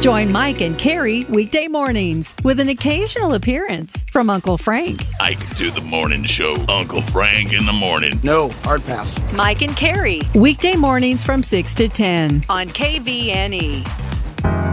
Join Mike and Carrie weekday mornings with an occasional appearance from Uncle Frank. I could do the morning show. Uncle Frank in the morning. No, hard pass. Mike and Carrie, weekday mornings from 6 to 10 on KVNE.